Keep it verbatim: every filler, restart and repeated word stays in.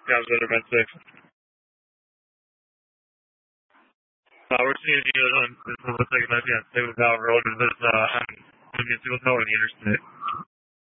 Yeah, I was at event six. Uh, we're seeing you on this one second, yeah, Stable Tower Road, and this, uh, on Union Field Tower, the interstate.